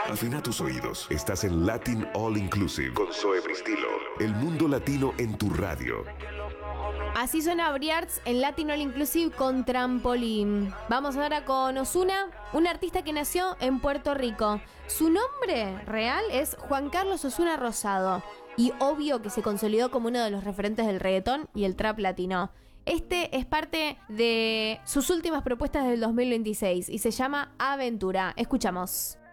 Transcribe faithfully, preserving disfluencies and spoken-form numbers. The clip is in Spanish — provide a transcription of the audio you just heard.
Afina tus oídos. Estás en Latin All Inclusive con Zoe Bristilo. El mundo latino en tu radio. Así suena Briards en Latin All Inclusive con Trampolín. Vamos ahora con Ozuna, un artista que nació en Puerto Rico. Su nombre real es Juan Carlos Ozuna Rosado. Y obvio que se consolidó como uno de los referentes del reggaetón y el trap latino. Este es parte de sus últimas propuestas del dos mil veintiséis y se llama Aventura. Escuchamos.